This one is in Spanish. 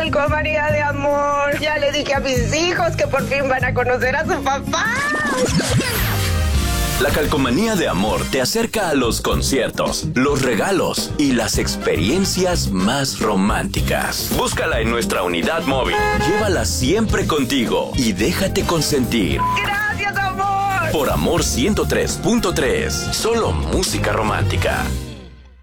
calcomanía de amor. Ya le dije a mis hijos que por fin van a conocer a su papá. La Calcomanía de Amor te acerca a los conciertos, los regalos y las experiencias más románticas. Búscala en nuestra unidad móvil. Llévala siempre contigo y déjate consentir. ¡Gracias, amor! Por Amor 103.3. Solo música romántica.